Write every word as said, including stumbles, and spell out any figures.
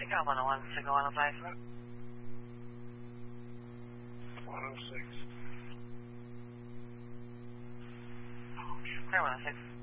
got one oh one, signal one oh five. one oh six. Clear one oh six.